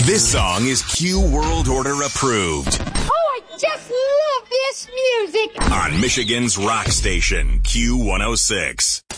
This song is Q World Order approved. Oh, I just love this music. On Michigan's rock station, Q106.